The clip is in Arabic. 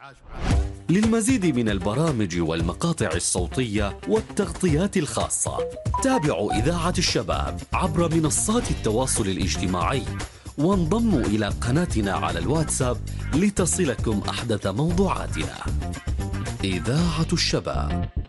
للمزيد من البرامج والمقاطع الصوتية والتغطيات الخاصة تابعوا إذاعة الشباب عبر منصات التواصل الاجتماعي وانضموا إلى قناتنا على الواتساب لتصلكم أحدث موضوعاتنا. إذاعة الشباب.